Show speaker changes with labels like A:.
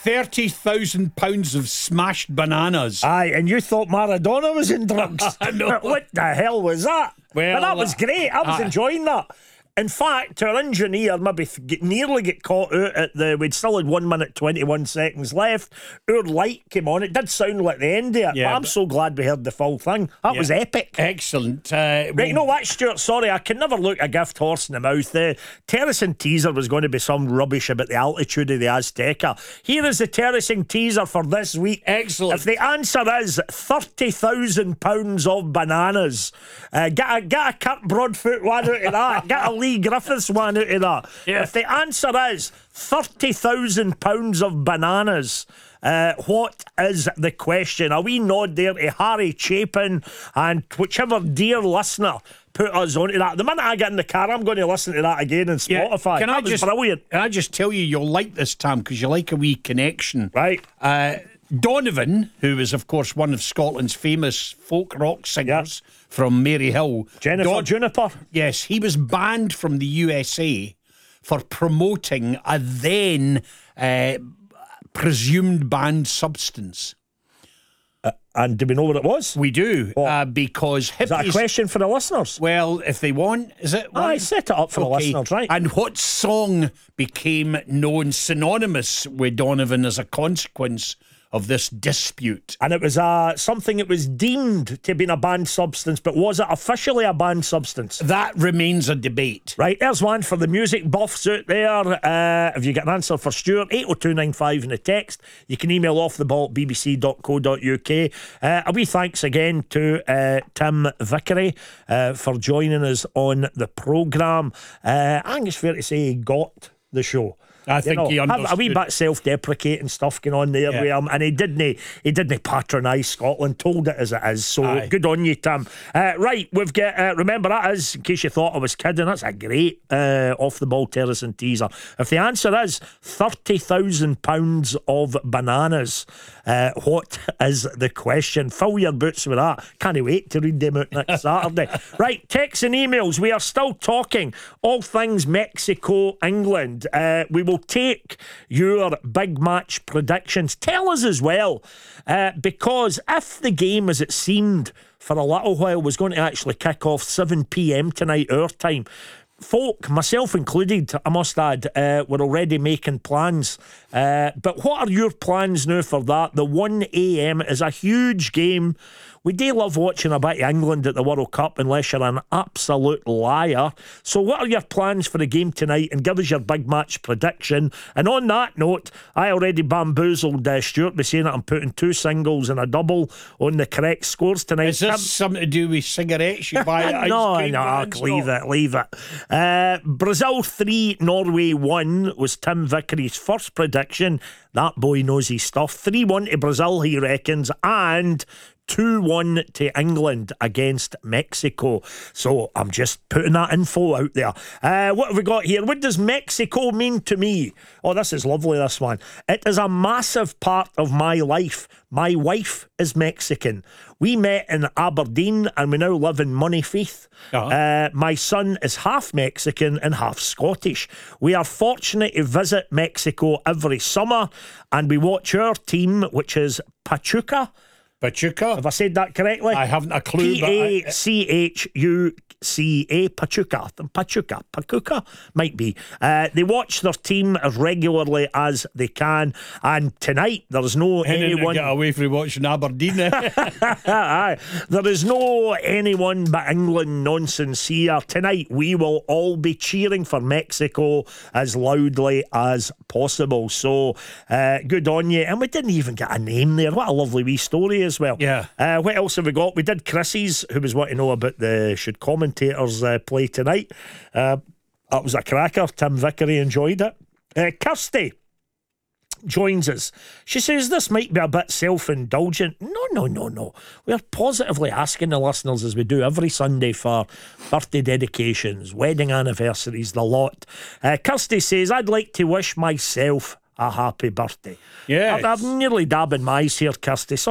A: £30,000 of smashed bananas.
B: Aye, and you thought Maradona was in drugs.
A: No.
B: What the hell was that?
A: Well,
B: but that was great. I was enjoying that. In fact, our engineer maybe nearly get caught out at we'd still had 1 minute 21 seconds left. Our light came on. It did sound like the end of it, but I'm so glad we heard the full thing. That was epic.
A: Excellent.
B: Right, you know what, Stuart? Sorry, I can never look a gift horse in the mouth. The terracing teaser was going to be some rubbish about the altitude of the Azteca. Here is the terracing teaser for this week.
A: Excellent.
B: If the answer is £30,000 of bananas, get a Kurt Broadfoot one out of that. Get a Lee Griffiths one out of that.
A: Yeah.
B: If the answer is £30,000 of bananas, what is the question? A wee nod there to Harry Chapin and whichever dear listener put us onto that. The minute I get in the car, I'm going to listen to that again on Spotify.
A: Can
B: that was brilliant.
A: Can I just tell you, you'll like this, Tam, because you like a wee connection.
B: Right.
A: Donovan, who is, of course, one of Scotland's famous folk rock singers from Maryhill.
B: Jennifer Juniper.
A: Yes, he was banned from the USA for promoting a then presumed banned substance.
B: And do we know what it was?
A: We do, because hippies...
B: Is that a question for the listeners?
A: Well, if they want, is it?
B: I set it up for the listeners, right?
A: And what song became known synonymous with Donovan as a consequence of this dispute?
B: And it was something that was deemed to have been a banned substance, but was it officially a banned substance?
A: That remains a debate.
B: Right, there's one for the music buffs out there. If you get an answer for Stuart, 80295 in the text. You can email offtheball@bbc.co.uk. A wee thanks again to Tim Vickery for joining us on the programme. I think it's fair to say he got the show.
A: I think he understood.
B: A wee bit self-deprecating stuff going on there with him, and he didn't patronise Scotland, told it as it is, so good on you, Tim. Right, we've got, remember that is, in case you thought I was kidding, that's a great off-the-ball terracing teaser. If the answer is £30,000 of bananas, what is the question? Fill your boots with that. Can't wait to read them out next Saturday. Right, texts and emails. We are still talking all things Mexico, England. We will take your big match predictions. Tell us as well, because if the game, as it seemed for a little while, was going to actually kick off 7 p.m. tonight, our time, folk, myself included, I must add, were already making plans. But what are your plans now for that? The 1 a.m. is a huge game. We do love watching a bit of England at the World Cup, unless you're an absolute liar. So what are your plans for the game tonight? And give us your big match prediction. And on that note, I already bamboozled Stuart by saying that I'm putting 2 singles and a double on the correct scores tonight.
A: Is this something to do with cigarettes you buy at
B: No, leave it. Brazil 3, Norway 1 was Tim Vickery's first prediction. That boy knows his stuff. 3-1 to Brazil, he reckons, and 2-1 to England against Mexico. So I'm just putting that info out there. What have we got here? What does Mexico mean to me? Oh, this is lovely, this one. It is a massive part of my life. My wife is Mexican. We met in Aberdeen and we now live in Moneyfeith. My son is half Mexican and half Scottish. We are fortunate to visit Mexico every summer, and we watch our team, which is Pachuca. Have I said that correctly?
A: I haven't a clue.
B: Pachuca. Pachuca might be. They watch their team as regularly as they can, and tonight there's no anyone.
A: Get away from watching Aberdeen.
B: There is no anyone but England nonsense here. Tonight we will all be cheering for Mexico as loudly as possible. So good on you. And we didn't even get a name there. What a lovely wee story as well.
A: Yeah.
B: What else have we got? We did Chrissy's, who was wanting to know about the should commentators play tonight. That was a cracker. Tim Vickery enjoyed it. Kirsty joins us. She says this might be a bit self-indulgent. No. We're positively asking the listeners, as we do every Sunday, for birthday dedications, wedding anniversaries, the lot. Kirsty says, I'd like to wish myself a happy birthday.
A: Yeah,
B: I'm nearly dabbing my eyes here, Kirsty.